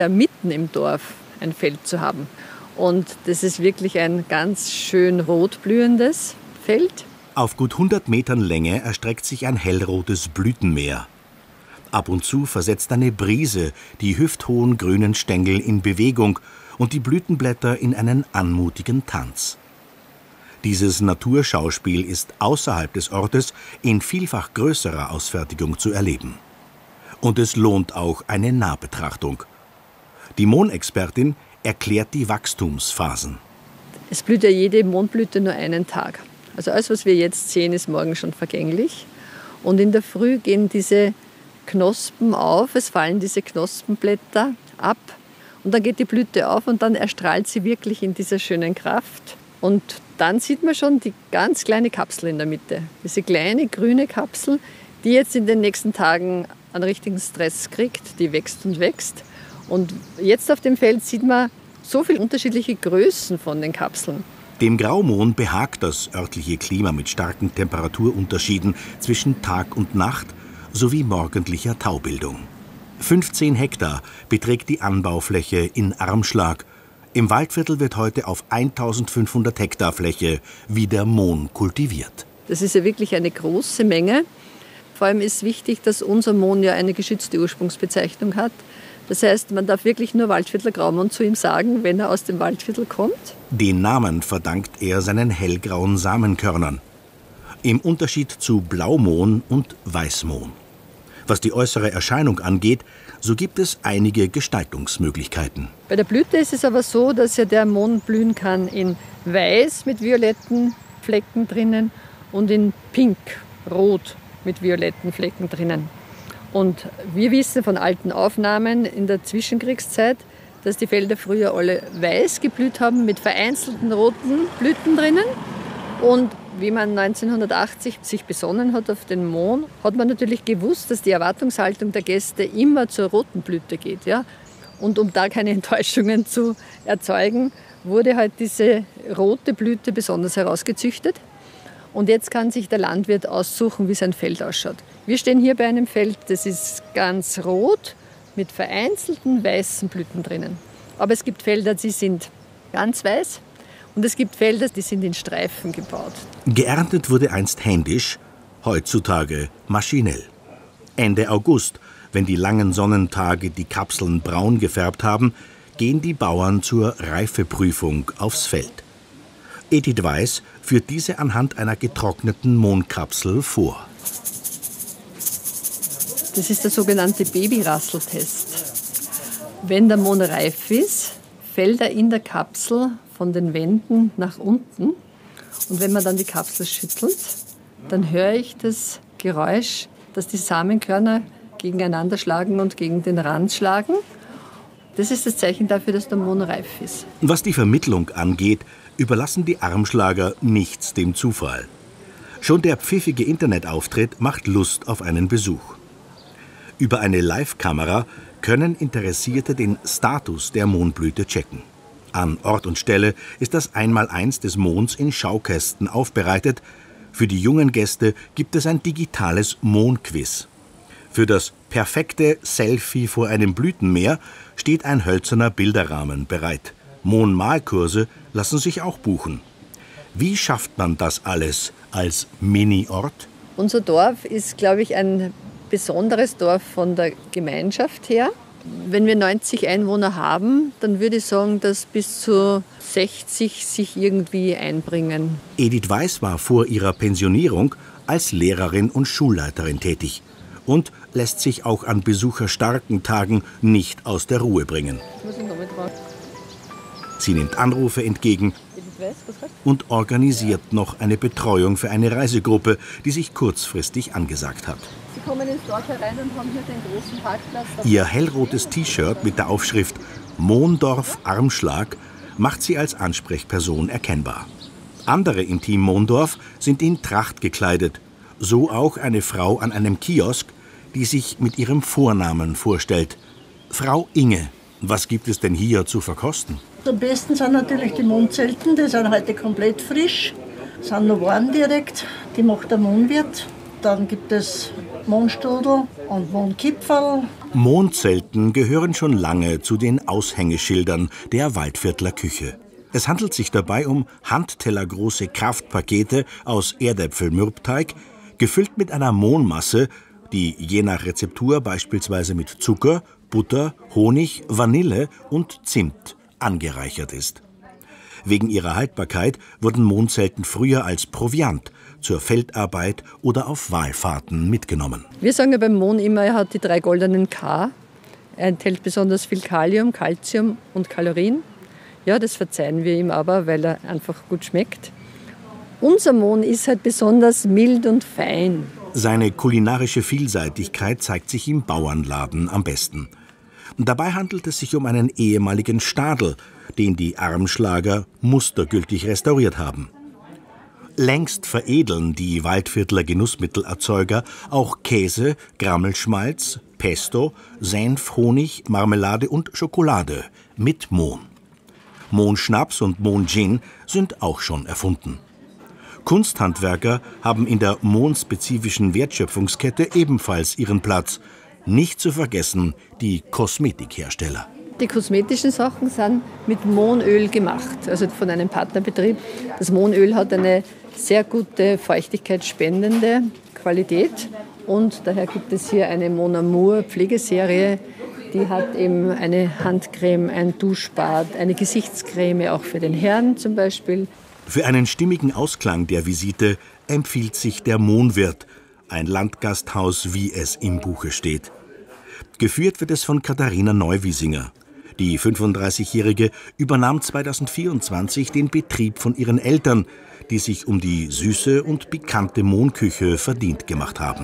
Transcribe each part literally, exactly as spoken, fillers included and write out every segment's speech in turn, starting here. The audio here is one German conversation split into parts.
mitten im Dorf ein Feld zu haben. Und das ist wirklich ein ganz schön rot blühendes Feld. Auf gut hundert Metern Länge erstreckt sich ein hellrotes Blütenmeer. Ab und zu versetzt eine Brise die hüfthohen grünen Stängel in Bewegung und die Blütenblätter in einen anmutigen Tanz. Dieses Naturschauspiel ist außerhalb des Ortes in vielfach größerer Ausfertigung zu erleben. Und es lohnt auch eine Nahbetrachtung. Die Mohnexpertin erklärt die Wachstumsphasen. Es blüht ja jede Mohnblüte nur einen Tag. Also alles, was wir jetzt sehen, ist morgen schon vergänglich. Und in der Früh gehen diese Knospen auf, es fallen diese Knospenblätter ab und dann geht die Blüte auf und dann erstrahlt sie wirklich in dieser schönen Kraft. Und dann sieht man schon die ganz kleine Kapsel in der Mitte. Diese kleine grüne Kapsel, die jetzt in den nächsten Tagen einen richtigen Stress kriegt, die wächst und wächst. Und jetzt auf dem Feld sieht man so viele unterschiedliche Größen von den Kapseln. Dem Graumohn behagt das örtliche Klima mit starken Temperaturunterschieden zwischen Tag und Nacht sowie morgendlicher Taubildung. fünfzehn Hektar beträgt die Anbaufläche in Armschlag. Im Waldviertel wird heute auf eintausendfünfhundert Hektar Fläche wieder Mohn kultiviert. Das ist ja wirklich eine große Menge. Vor allem ist wichtig, dass unser Mohn ja eine geschützte Ursprungsbezeichnung hat. Das heißt, man darf wirklich nur Waldviertler Graumohn zu ihm sagen, wenn er aus dem Waldviertel kommt. Den Namen verdankt er seinen hellgrauen Samenkörnern. Im Unterschied zu Blaumohn und Weißmohn. Was die äußere Erscheinung angeht, so gibt es einige Gestaltungsmöglichkeiten. Bei der Blüte ist es aber so, dass ja der Mohn blühen kann in Weiß mit violetten Flecken drinnen und in Pink, Rot mit violetten Flecken drinnen. Und wir wissen von alten Aufnahmen in der Zwischenkriegszeit, dass die Felder früher alle weiß geblüht haben mit vereinzelten roten Blüten drinnen. Und wie man neunzehnhundertachtzig sich besonnen hat auf den Mohn, hat man natürlich gewusst, dass die Erwartungshaltung der Gäste immer zur roten Blüte geht. Ja? Und um da keine Enttäuschungen zu erzeugen, wurde halt diese rote Blüte besonders herausgezüchtet. Und jetzt kann sich der Landwirt aussuchen, wie sein Feld ausschaut. Wir stehen hier bei einem Feld, das ist ganz rot mit vereinzelten weißen Blüten drinnen. Aber es gibt Felder, die sind ganz weiß. Und es gibt Felder, die sind in Streifen gebaut. Geerntet wurde einst händisch, heutzutage maschinell. Ende August, wenn die langen Sonnentage die Kapseln braun gefärbt haben, gehen die Bauern zur Reifeprüfung aufs Feld. Edith Weiß führt diese anhand einer getrockneten Mohnkapsel vor. Das ist der sogenannte Babyrasseltest. Wenn der Mohn reif ist, fällt er in der Kapsel von den Wänden nach unten. Und wenn man dann die Kapsel schüttelt, dann höre ich das Geräusch, dass die Samenkörner gegeneinander schlagen und gegen den Rand schlagen. Das ist das Zeichen dafür, dass der Mohn reif ist. Was die Vermittlung angeht, überlassen die Armschlager nichts dem Zufall. Schon der pfiffige Internetauftritt macht Lust auf einen Besuch. Über eine Live-Kamera können Interessierte den Status der Mohnblüte checken. An Ort und Stelle ist das Einmaleins des Mohns in Schaukästen aufbereitet. Für die jungen Gäste gibt es ein digitales Mohnquiz. Für das perfekte Selfie vor einem Blütenmeer steht ein hölzerner Bilderrahmen bereit. Mohnmalkurse lassen sich auch buchen. Wie schafft man das alles als Mini-Ort? Unser Dorf ist, glaube ich, ein besonderes Dorf von der Gemeinschaft her. Wenn wir neunzig Einwohner haben, dann würde ich sagen, dass bis zu sechzig sich irgendwie einbringen. Edith Weiß war vor ihrer Pensionierung als Lehrerin und Schulleiterin tätig und lässt sich auch an besucherstarken Tagen nicht aus der Ruhe bringen. Sie nimmt Anrufe entgegen und organisiert noch eine Betreuung für eine Reisegruppe, die sich kurzfristig angesagt hat. Sie kommen ins Dorf herein und haben hier den großen Parkplatz. Ihr hellrotes T-Shirt mit der Aufschrift Mohndorf Armschlag macht sie als Ansprechperson erkennbar. Andere im Team Mohndorf sind in Tracht gekleidet. So auch eine Frau an einem Kiosk, die sich mit ihrem Vornamen vorstellt. Frau Inge, was gibt es denn hier zu verkosten? Am besten sind natürlich die Mohnzelten, die sind heute komplett frisch, sind noch warm direkt, die macht der Mohnwirt. Dann gibt es Mohnstrudel und Mohnkipferl. Mohnzelten gehören schon lange zu den Aushängeschildern der Waldviertler Küche. Es handelt sich dabei um handtellergroße Kraftpakete aus Erdäpfel-Mürbteig, gefüllt mit einer Mohnmasse, die je nach Rezeptur beispielsweise mit Zucker, Butter, Honig, Vanille und Zimt angereichert ist. Wegen ihrer Haltbarkeit wurden Mohnzelten früher als Proviant zur Feldarbeit oder auf Wallfahrten mitgenommen. Wir sagen ja beim Mohn immer, er hat die drei goldenen K. Er enthält besonders viel Kalium, Calcium und Kalorien. Ja, das verzeihen wir ihm aber, weil er einfach gut schmeckt. Unser Mohn ist halt besonders mild und fein. Seine kulinarische Vielseitigkeit zeigt sich im Bauernladen am besten. Dabei handelt es sich um einen ehemaligen Stadel, den die Armschlager mustergültig restauriert haben. Längst veredeln die Waldviertler Genussmittelerzeuger auch Käse, Grammelschmalz, Pesto, Senf, Honig, Marmelade und Schokolade mit Mohn. Mohnschnaps und Mohngin sind auch schon erfunden. Kunsthandwerker haben in der mohnspezifischen Wertschöpfungskette ebenfalls ihren Platz. Nicht zu vergessen die Kosmetikhersteller. Die kosmetischen Sachen sind mit Mohnöl gemacht, also von einem Partnerbetrieb. Das Mohnöl hat eine sehr gute feuchtigkeitsspendende Qualität und daher gibt es hier eine Mon Amour Pflegeserie. Die hat eben eine Handcreme, ein Duschbad, eine Gesichtscreme, auch für den Herrn zum Beispiel. Für einen stimmigen Ausklang der Visite empfiehlt sich der Mohnwirt, ein Landgasthaus, wie es im Buche steht. Geführt wird es von Katharina Neuwiesinger. Die fünfunddreißigjährige übernahm zweitausendvierundzwanzig den Betrieb von ihren Eltern, die sich um die süße und pikante Mohnküche verdient gemacht haben.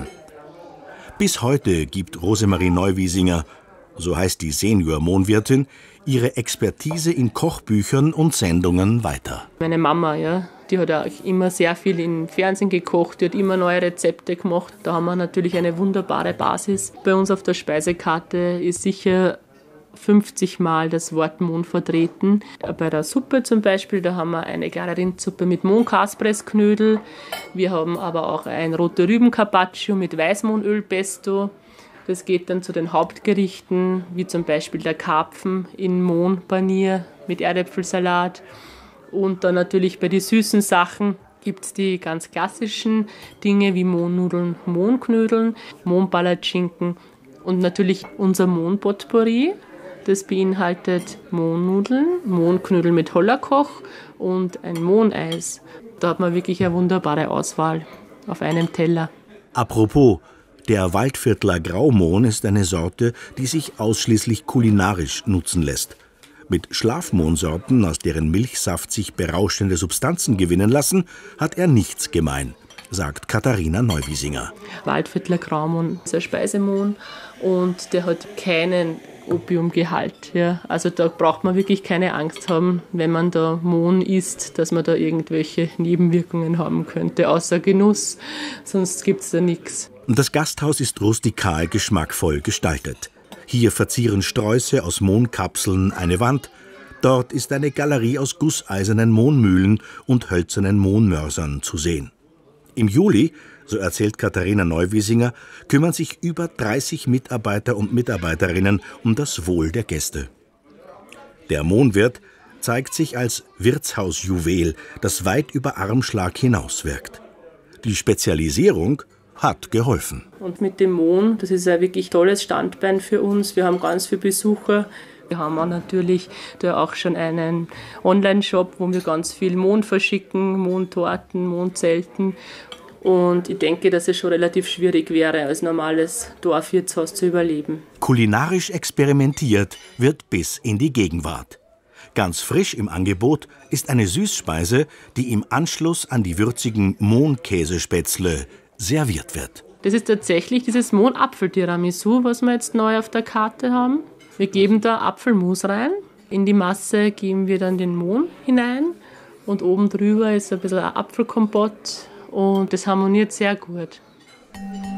Bis heute gibt Rosemarie Neuwiesinger, so heißt die Senior-Mohnwirtin, ihre Expertise in Kochbüchern und Sendungen weiter. Meine Mama, ja, die hat auch immer sehr viel im Fernsehen gekocht, die hat immer neue Rezepte gemacht. Da haben wir natürlich eine wunderbare Basis. Bei uns auf der Speisekarte ist sicher fünfzig Mal das Wort Mohn vertreten. Bei der Suppe zum Beispiel, da haben wir eine klare Rindsuppe mit Mohn-Kaspressknödel. Wir haben aber auch ein rote Rüben-Carpaccio mit Weißmohnöl-Pesto. Das geht dann zu den Hauptgerichten, wie zum Beispiel der Karpfen in Mohnpanier mit Erdäpfelsalat. Und dann natürlich bei den süßen Sachen gibt es die ganz klassischen Dinge wie Mohnnudeln, Mohnknödeln, Mohnpalatschinken und natürlich unser Mohnpotpourri. Das beinhaltet Mohnnudeln, Mohnknödel mit Hollerkoch und ein Mohneis. Da hat man wirklich eine wunderbare Auswahl auf einem Teller. Apropos, der Waldviertler Graumohn ist eine Sorte, die sich ausschließlich kulinarisch nutzen lässt. Mit Schlafmohnsorten, aus deren Milchsaft sich berauschende Substanzen gewinnen lassen, hat er nichts gemein, sagt Katharina Neuwiesinger. Waldviertler Graumohn ist ein Speisemohn und der hat keinen Opiumgehalt. Ja. Also da braucht man wirklich keine Angst haben, wenn man da Mohn isst, dass man da irgendwelche Nebenwirkungen haben könnte, außer Genuss, sonst gibt es da nichts. Das Gasthaus ist rustikal geschmackvoll gestaltet. Hier verzieren Sträuße aus Mohnkapseln eine Wand. Dort ist eine Galerie aus gusseisernen Mohnmühlen und hölzernen Mohnmörsern zu sehen. Im Juli, so erzählt Katharina Neuwiesinger, kümmern sich über dreißig Mitarbeiter und Mitarbeiterinnen um das Wohl der Gäste. Der Mohnwirt zeigt sich als Wirtshausjuwel, das weit über Armschlag hinauswirkt. Die Spezialisierung hat geholfen. Und mit dem Mohn, das ist ein wirklich tolles Standbein für uns. Wir haben ganz viele Besucher. Wir haben auch natürlich da auch schon einen Online-Shop, wo wir ganz viel Mohn verschicken, Mohntorten, Mohnzelten. Und ich denke, dass es schon relativ schwierig wäre, als normales Dorfwirtshaus zu überleben. Kulinarisch experimentiert wird bis in die Gegenwart. Ganz frisch im Angebot ist eine Süßspeise, die im Anschluss an die würzigen Mohnkäsespätzle serviert wird. Das ist tatsächlich dieses Mohn-Apfel-Tiramisu, was wir jetzt neu auf der Karte haben. Wir geben da Apfelmus rein. In die Masse geben wir dann den Mohn hinein. Und oben drüber ist ein bisschen ein Apfelkompott. Und das harmoniert sehr gut.